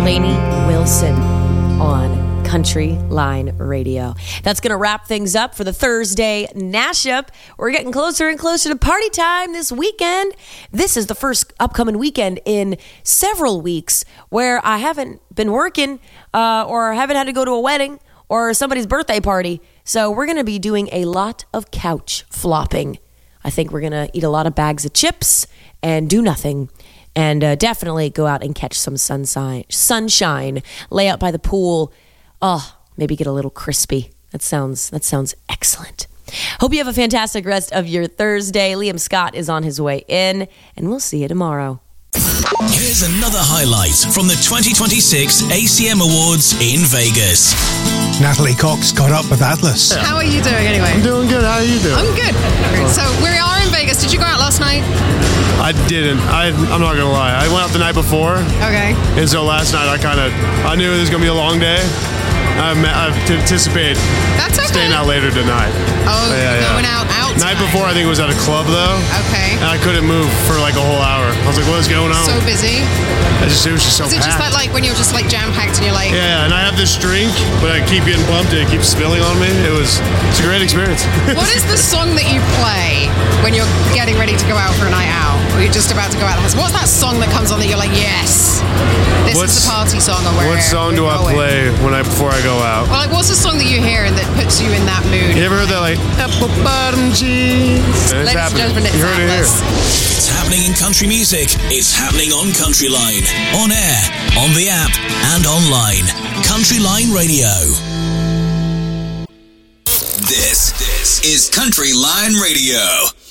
Lainey Wilson on Country Line Radio. That's going to wrap things up for the Thursday Nash-Up. We're getting closer and closer to party time this weekend. This is the first upcoming weekend in several weeks where I haven't been working or haven't had to go to a wedding or somebody's birthday party. So we're going to be doing a lot of couch flopping. I think we're going to eat a lot of bags of chips and do nothing. And definitely go out and catch some sunshine, lay out by the pool. Oh, maybe get a little crispy. That sounds excellent. Hope you have a fantastic rest of your Thursday. Liam Scott is on his way in, and we'll see you tomorrow. Here's another highlight from the 2026 ACM Awards in Vegas. Natalie Cox got up with Atlas. How are you doing anyway? I'm doing good. How are you doing? I'm good. So we are in Vegas. Did you go out last night? I didn't. I'm not gonna lie. I went out the night before. Okay. And so last night I knew it was gonna be a long day. I anticipate staying out later tonight. Oh, going out Night tonight. before I think it was at a club though. Okay. And I couldn't move for like a whole hour. I was like, what's going on? So busy. It was just so Is it just packed. like when you're just like jam packed and you're like? Yeah, and I have this drink, but I keep getting bumped and it keeps spilling on me. It's a great experience. What is the song that you play when you're getting ready to go out for a night out? Or you're just about to go out? What's that song that comes on that you're like, yes, this is the party song? Or what song do I play before I go out? Well, like, what's the song that you hear and that puts you in that mood? You ever heard that like apple bottom cheese? Ladies and gentlemen, it's Atlas. It's happening in country music. It's happening on Country Line, on air, on the app, and online. Country Line Radio. This is Country Line Radio.